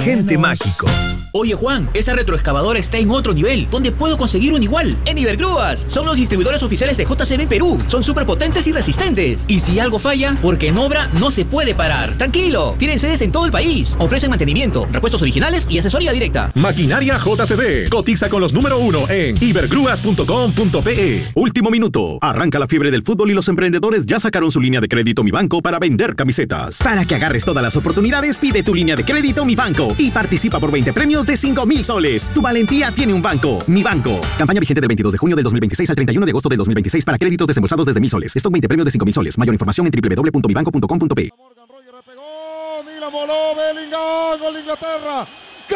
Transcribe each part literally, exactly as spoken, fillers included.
agente mágico. Oye Juan, esa retroexcavadora está en otro nivel. ¿Dónde puedo conseguir un igual? En Ibergrúas. Son los distribuidores oficiales de J C B Perú. Son súper potentes y resistentes. Y si algo falla, porque en obra no se puede parar. Tranquilo, tienen sedes en todo el país. Ofrecen mantenimiento, repuestos originales y asesoría directa. Maquinaria J C B. Cotiza con los número uno en ibergrúas punto com punto pe. Último minuto. Arranca la fiebre del fútbol y los emprendedores ya sacaron su línea de crédito Mi Banco para vender camisetas. Para que agarres todas las oportunidades, pide tu línea de crédito Mi Banco y participa por veinte premios de cinco mil soles. Tu valentía tiene un banco. Mi Banco. Campaña vigente del veintidós de junio del dos mil veintiséis al treinta y uno de agosto del dos mil veintiséis para créditos desembolsados desde mil soles. Stock veinte premios de cinco mil soles. Mayor información en doble u doble u doble u punto mi banco punto com punto pe. Ni la voló Bellingham, gol de Inglaterra.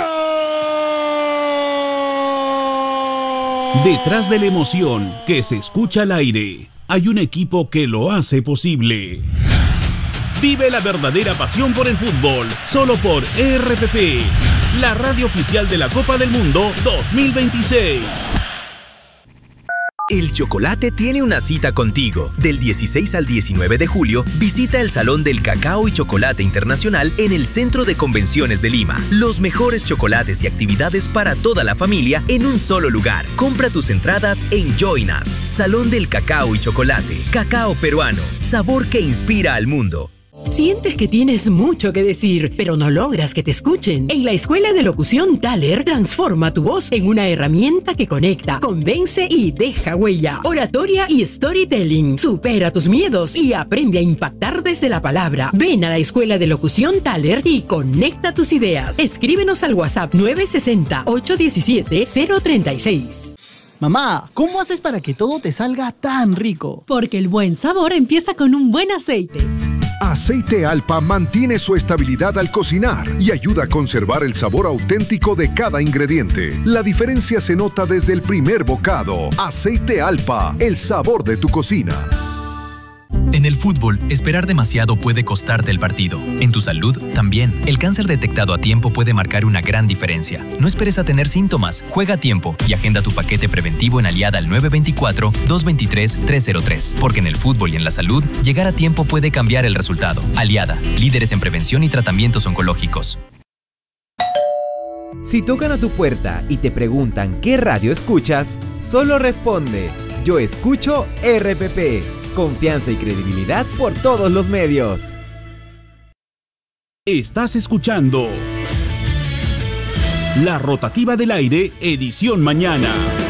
¡Gol! Detrás de la emoción que se escucha al aire, hay un equipo que lo hace posible. Vive la verdadera pasión por el fútbol, solo por R P P, la radio oficial de la Copa del Mundo dos mil veintiséis. El chocolate tiene una cita contigo. Del dieciséis al diecinueve de julio, visita el Salón del Cacao y Chocolate Internacional en el Centro de Convenciones de Lima. Los mejores chocolates y actividades para toda la familia en un solo lugar. Compra tus entradas en Join Us. Salón del Cacao y Chocolate. Cacao peruano. Sabor que inspira al mundo. ¿Sientes que tienes mucho que decir, pero no logras que te escuchen? En la Escuela de Locución Thaler, transforma tu voz en una herramienta que conecta, convence y deja huella. Oratoria y storytelling. Supera tus miedos y aprende a impactar desde la palabra. Ven a la Escuela de Locución Thaler y conecta tus ideas. Escríbenos al WhatsApp nueve seis cero, ocho uno siete, cero tres seis. Mamá, ¿cómo haces para que todo te salga tan rico? Porque el buen sabor empieza con un buen aceite. Aceite Alpa mantiene su estabilidad al cocinar y ayuda a conservar el sabor auténtico de cada ingrediente. La diferencia se nota desde el primer bocado. Aceite Alpa, el sabor de tu cocina. En el fútbol, esperar demasiado puede costarte el partido. En tu salud, también. El cáncer detectado a tiempo puede marcar una gran diferencia. No esperes a tener síntomas. Juega a tiempo y agenda tu paquete preventivo en Aliada al nueve dos cuatro, dos dos tres, tres cero tres. Porque en el fútbol y en la salud, llegar a tiempo puede cambiar el resultado. Aliada, líderes en prevención y tratamientos oncológicos. Si tocan a tu puerta y te preguntan qué radio escuchas, solo responde: yo escucho R P P. Confianza y credibilidad por todos los medios. Estás escuchando La Rotativa del Aire, edición mañana.